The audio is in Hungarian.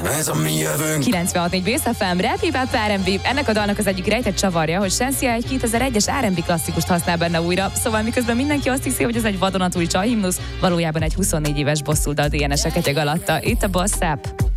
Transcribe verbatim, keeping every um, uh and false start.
ez a mi jövőnk. kilencvenhat négy Bész ef em, rap, hip-hop, er end bé. Ennek a dalnak az egyik rejtett csavarja, hogy Shensia egy kétezer-egyes er end bé klasszikust használ benne újra, szóval miközben mindenki azt hiszi, hogy ez egy vadonatúj csajhimnusz, valójában egy huszonnégy éves bosszúdal dé en es-e ketyeg alatta. Itt a Boss App.